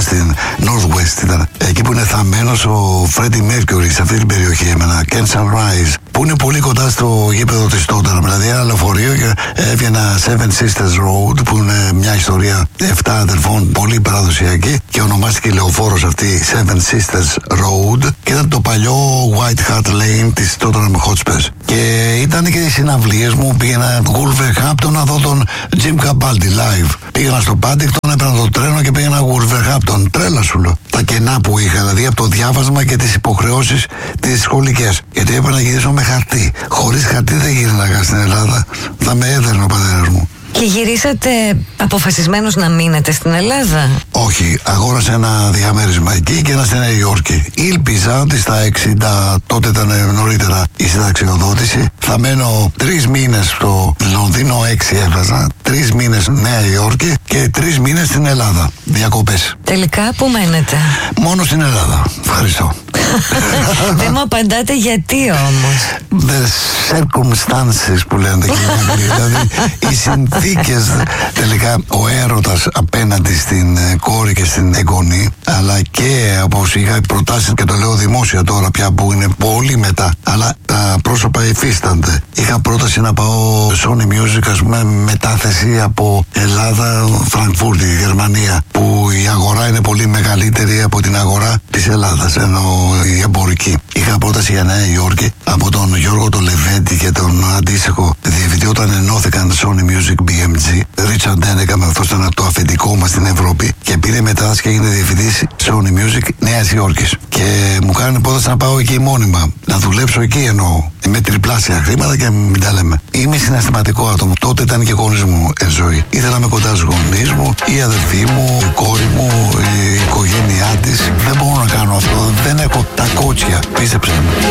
κοντά στην Northwest ήταν. Εκεί που είναι θαμμένος ο Freddie Mercury, σε αυτή την περιοχή έμενα. Ken Sunrise, που είναι πολύ κοντά στο γήπεδο της Tottenham. Δηλαδή ένα λεωφορείο και έβγαινα Seven Sisters Road, που είναι μια ιστορία 7 αδερφών, πολύ παραδοσιακή, και ονομάστηκε λεωφόρος αυτή Seven Sisters Road, και ήταν το παλιό White Hart Lane της Tottenham Hotspurs. Και ήταν και οι συναυλίες μου. Πήγαινα Wolverhampton να δω τον Jim Capaldi live. Πήγαινα στο Paddington, έπαιρνα το τρένο και πήγαινα Wolverhampton. Τρέλα σου λέω. Τα κενά που είχα, δηλαδή από το διάβασμα και τις υποχρεώσεις τις σχολικές. Γιατί έπρεπε να γυρίσω με χαρτί. Χωρίς χαρτί δεν γύρναγα στην Ελλάδα. Θα με έδερνε ο πατέρας μου. Και γυρίσατε αποφασισμένος να μείνετε στην Ελλάδα? Όχι, αγόρασα ένα διαμέρισμα εκεί και ένα στη Νέα Υόρκη. Ήλπιζα ότι στα 60, τότε ήταν νωρίτερα η συνταξιοδότηση, θα μένω 3 μήνες στο Λονδίνο, 6 έβαζα, 3 μήνες Νέα Υόρκη και 3 μήνες στην Ελλάδα. Διακοπές. Τελικά που μένετε? Μόνο στην Ελλάδα. Ευχαριστώ. Δεν μου απαντάτε γιατί όμως? The circumstances που λένε και δηλαδή οι συνθήκες. Τελικά ο έρωτας απέναντι στην κόρη και στην εγγονή, αλλά και όπως είχα προτάσεις, και το λέω δημόσια τώρα πια που είναι πολύ μετά, αλλά τα πρόσωπα υφίστανται. Είχα πρόταση να πάω Sony Music, ας πούμε, μετάθεση από Ελλάδα, Φραγκφούρτη, Γερμανία, που η αγορά είναι πολύ μεγαλύτερη από την αγορά της Ελλάδας, ενώ η εμπορική. Είχα πρόταση για Νέα Υόρκη από τον Γιώργο τον Λεβέντη και τον αντίστοιχο διευθυντή όταν ενώθηκαν Sony Music BMG. Richard Dennegan, αυτό ήταν το αφεντικό μας στην Ευρώπη, και πήρε μετά και έγινε διευθυντής Sony Music Νέας Υόρκης. Και μου κάνανε πρόταση να πάω εκεί μόνιμα, να δουλέψω εκεί, εννοώ. Με τριπλάσια χρήματα και μην τα λέμε. Είμαι συναισθηματικό άτομο. Τότε ήταν και γονείς μου ζωή. Ήθελα να είμαι κοντά στους γονείς μου, η αδερφή μου, η κόρη μου, η οικογένειά της. Δεν μπορώ να κάνω αυτό. Δεν έχω τα κότσια. Πίστεψε με.